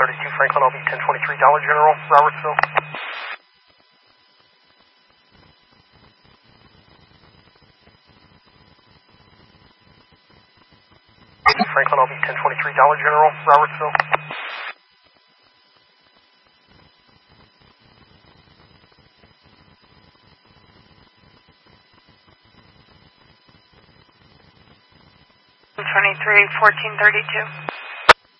Franklin, I'll be 1023 Dollar General, Robertsville. Franklin, I'll be 1023 Dollar General, Robertsville. $23, 1432.